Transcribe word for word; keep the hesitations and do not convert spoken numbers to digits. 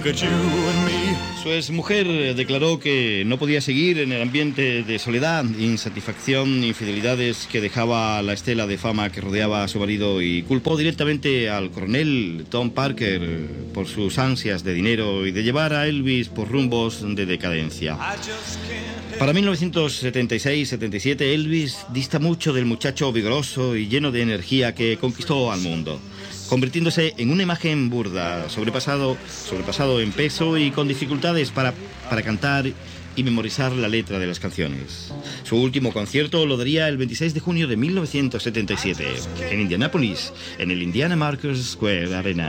Su exmujer declaró que no podía seguir en el ambiente de soledad, insatisfacción, infidelidades que dejaba la estela de fama que rodeaba a su marido y culpó directamente al coronel Tom Parker por sus ansias de dinero y de llevar a Elvis por rumbos de decadencia. Para mil novecientos setenta y seis setenta y siete, Elvis dista mucho del muchacho vigoroso y lleno de energía que conquistó al mundo, convirtiéndose en una imagen burda, sobrepasado, sobrepasado en peso y con dificultades para, para cantar y memorizar la letra de las canciones. Su último concierto lo daría el veintiséis de junio de mil novecientos setenta y siete en Indianápolis, en el Indiana Marcus Square Arena.